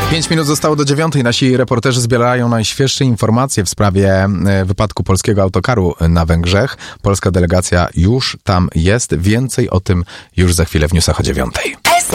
5 minut zostało do 9. Nasi reporterzy zbierają najświeższe informacje w sprawie wypadku polskiego autokaru na Węgrzech. Polska delegacja już tam jest. Więcej o tym już za chwilę w newsach o 9.